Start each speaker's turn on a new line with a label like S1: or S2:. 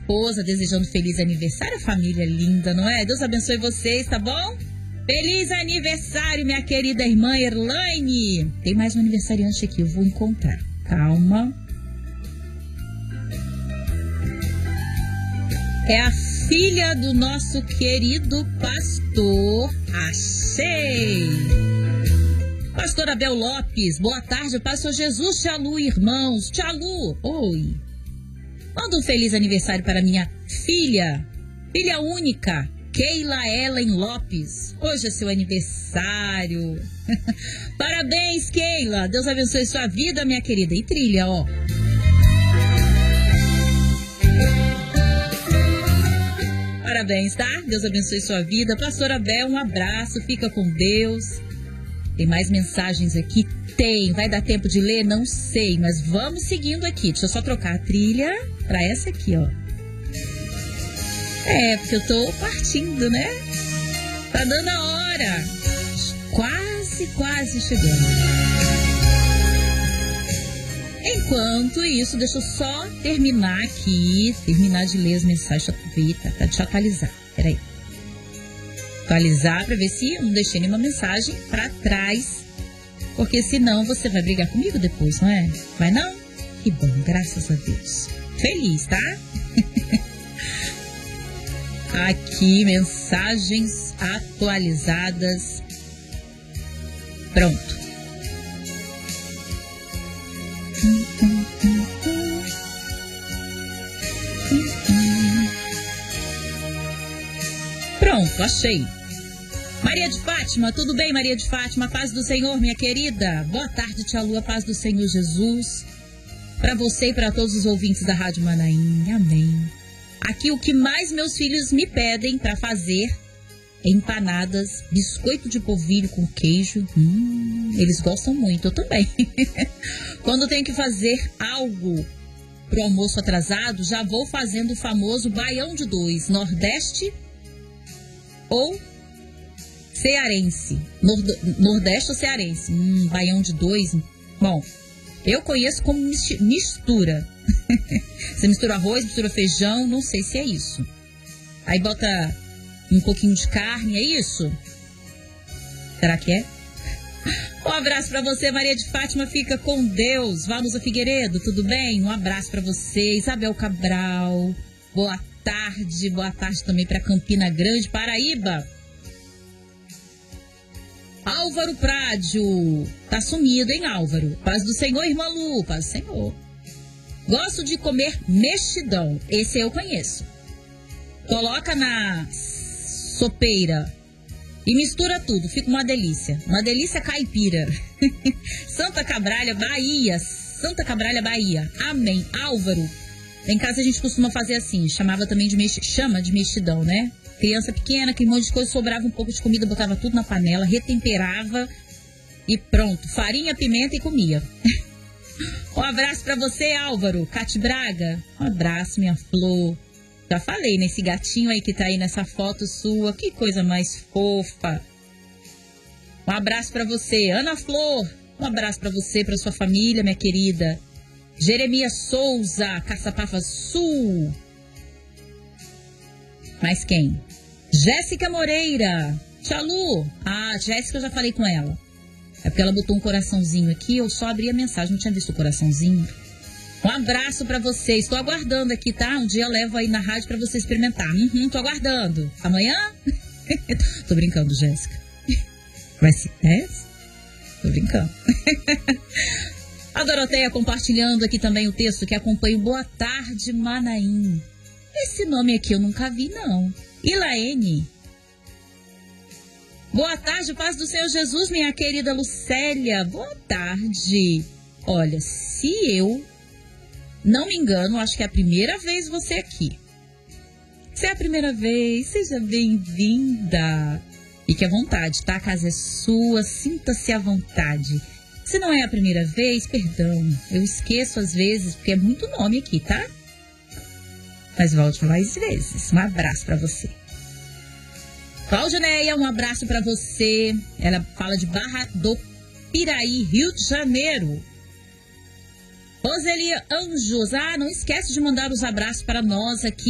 S1: esposa, desejando feliz aniversário. A família linda, não é? Deus abençoe vocês, tá bom? Feliz aniversário, minha querida irmã Erlaine. Tem mais um aniversariante aqui, eu vou encontrar. Calma. É a filha do nosso querido pastor. Achei! Pastor Abel Lopes, boa tarde, pastor Jesus, Tchalu, irmãos. Tchalu, oi. Manda um feliz aniversário para minha filha única, Keila Ellen Lopes. Hoje é seu aniversário. Parabéns, Keila. Deus abençoe sua vida, minha querida. E trilha, ó. Parabéns, tá? Deus abençoe sua vida. Pastor Abel, um abraço. Fica com Deus. Tem mais mensagens aqui? Tem. Vai dar tempo de ler? Não sei, mas vamos seguindo aqui. Deixa eu só trocar a trilha pra essa aqui, ó. É, porque eu tô partindo, né? Tá dando a hora. Quase chegando. Enquanto isso, deixa eu só terminar de ler as mensagens. Deixa eu atualizar. Peraí. Atualizar pra ver se eu não deixei nenhuma mensagem pra trás. Porque senão você vai brigar comigo depois, não é? Vai não? Que bom, graças a Deus. Feliz, tá? Aqui, mensagens atualizadas. Pronto. Pronto, achei. Maria de Fátima, tudo bem, Maria de Fátima? Paz do Senhor, minha querida. Boa tarde, tia Lua, paz do Senhor Jesus. Para você e para todos os ouvintes da Rádio Manaim. Amém. Aqui o que mais meus filhos me pedem para fazer é empanadas, biscoito de polvilho com queijo. Eles gostam muito, eu também. Quando tenho que fazer algo pro almoço atrasado, já vou fazendo o famoso baião de 2, nordeste ou cearense. Nordeste ou cearense? Baião de 2. Bom, eu conheço como mistura. Você mistura arroz, mistura feijão, não sei se é isso. Aí bota um pouquinho de carne, é isso? Será que é? Um abraço pra você, Maria de Fátima, fica com Deus. Vanusa Figueiredo, tudo bem? Um abraço pra você. Isabel Cabral, boa tarde também pra Campina Grande, Paraíba. Álvaro Prádio, tá sumido, hein, Álvaro? Paz do Senhor, irmã Lu, paz do Senhor. Gosto de comer mexidão, esse eu conheço. Coloca na sopeira e mistura tudo, fica uma delícia caipira. Santa Cabralha, Bahia. Amém. Álvaro, em casa a gente costuma fazer assim, chama de mexidão, né? Criança pequena, que um monte de coisa, sobrava um pouco de comida, botava tudo na panela, retemperava e pronto, farinha, pimenta e comia. Um abraço pra você, Álvaro. Cate Braga, um abraço, minha flor. Já falei, né? Esse gatinho aí que tá aí nessa foto sua, que coisa mais fofa. Um abraço pra você, Ana Flor. Um abraço pra você, pra sua família, minha querida. Jeremias Souza, Caçapava Sul. Mais quem? Jéssica Moreira. Tchalu. Ah, Jéssica, eu já falei com ela. É porque ela botou um coraçãozinho aqui, eu só abri a mensagem, não tinha visto o coraçãozinho. Um abraço pra vocês. Estou aguardando aqui, tá? Um dia eu levo aí na rádio pra você experimentar. Tô aguardando. Amanhã? Tô brincando, Jéssica. Vai ser? É? Tô brincando. A Doroteia compartilhando aqui também o texto que acompanha o Boa Tarde, Manaim. Esse nome aqui eu nunca vi, não. Ilaene. Boa tarde, paz do Senhor Jesus, minha querida Lucélia. Boa tarde. Olha, se eu não me engano, acho que é a primeira vez você aqui. Se é a primeira vez, seja bem-vinda. Fique à vontade, tá? A casa é sua, sinta-se à vontade. Se não é a primeira vez, perdão. Eu esqueço às vezes, porque é muito nome aqui, tá? Mas volte mais vezes. Um abraço pra você. Claudineia, um abraço pra você. Ela fala de Barra do Piraí, Rio de Janeiro. Roselia Anjos, não esquece de mandar os abraços para nós aqui.